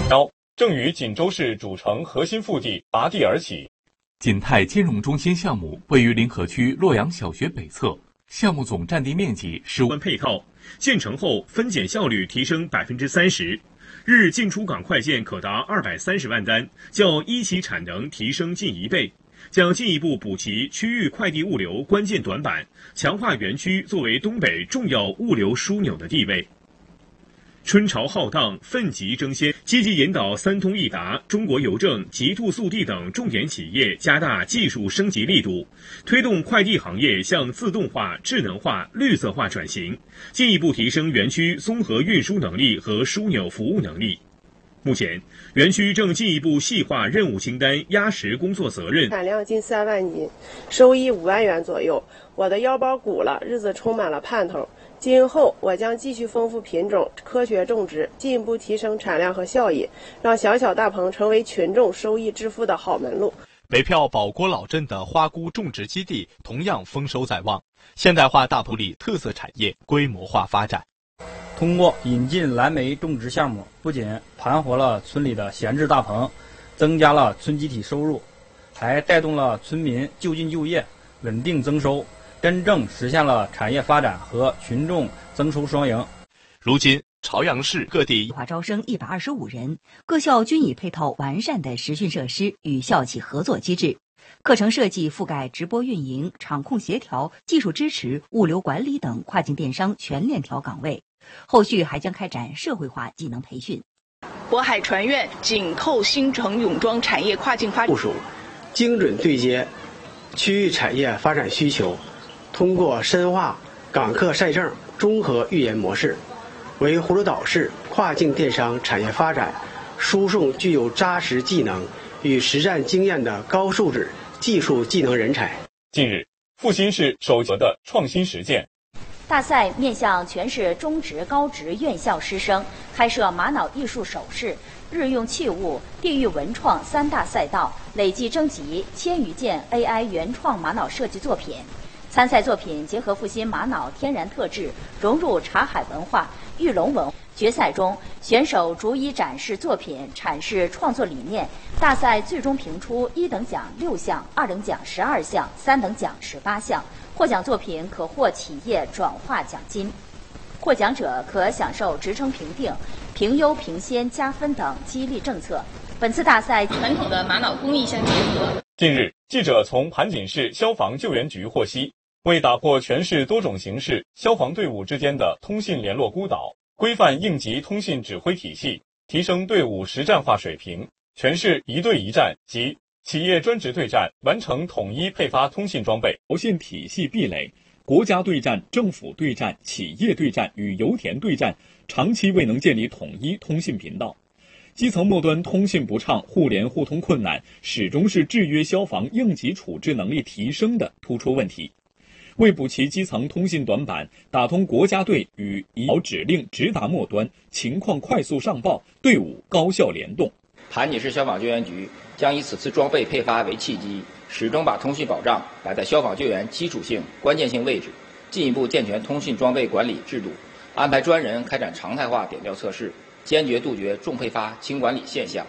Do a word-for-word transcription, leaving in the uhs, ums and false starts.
幺正与锦州市主城核心腹地拔地而起。 锦泰金融中心项目位于临河区洛阳小学北侧，项目总占地面积十五。 配套建成后，分拣效率提升百分之三十，日进出港快件可达二百三十万单，较一期产能提升近一倍，将进一步补齐区域快递物流关键短板，强化园区作为东北重要物流枢纽的地位。春潮浩荡，奋楫争先，积极引导三通一达、中国邮政、极兔速递等重点企业加大技术升级力度，推动快递行业向自动化、智能化、绿色化转型，进一步提升园区综合运输能力和枢纽服务能力。目前，园区正进一步细化任务清单，压实工作责任。 产量近三万斤，收益五万元左右，我的腰包鼓了，日子充满了盼头。今后我将继续丰富品种，科学种植，进一步提升产量和效益，让小小大棚成为群众收益致富的好门路。 北票保国老镇的花菇种植基地同样丰收在望，现代化大棚里特色产业规模化发展。 通过引进蓝莓种植项目，不仅盘活了村里的闲置大棚，增加了村集体收入，还带动了村民就近就业，稳定增收，真正实现了产业发展和群众增收双赢。 如今，朝阳市各地计划招生一百二十五人，各校均已配套完善的实训设施与校企合作机制，课程设计覆盖直播运营、场控协调、技术支持、物流管理等跨境电商全链条岗位。后续还将开展社会化技能培训。 渤海船院紧扣新城泳装产业跨境发展， 部署精准对接区域产业发展需求，通过深化港客晒证综合运营模式，为葫芦岛市跨境电商产业发展输送具有扎实技能与实战经验的高素质技术技能人才。 近日，阜新市首则的创新实践大赛面向全市中职、高职院校师生，开设玛瑙艺术首饰、日用器物、地域文创三大赛道，累计征集千余件 A I 原创玛瑙设计作品。参赛作品结合阜新玛瑙天然特质，融入茶海文化、玉龙文化。决赛中，选手逐一展示作品，阐释创作理念。大赛最终评出一等奖六项，二等奖十二项，三等奖十八项。获奖作品可获企业转化奖金，获奖者可享受职称评定、评优评先加分等激励政策。本次大赛传统的玛瑙工艺相结合。 近日，记者从盘锦市消防救援局获悉，为打破全市多种形式消防队伍之间的通信联络孤岛，规范应急通信指挥体系，提升队伍实战化水平，全市一队一站及企业专职对站完成统一配发通信装备。 邮信体系壁垒，国家对站、政府对站、企业对站与油田对站长期未能建立统一通信频道，基层末端通信不畅，互联互通困难，始终是制约消防应急处置能力提升的突出问题。为补齐基层通信短板，打通国家队与一条指令直达末端，情况快速上报，队伍高效联动。 盘锦市消防救援局将以此次装备配发为契机，始终把通讯保障摆在消防救援基础性、关键性位置，进一步健全通讯装备管理制度，安排专人开展常态化点调测试，坚决杜绝重配发轻管理现象。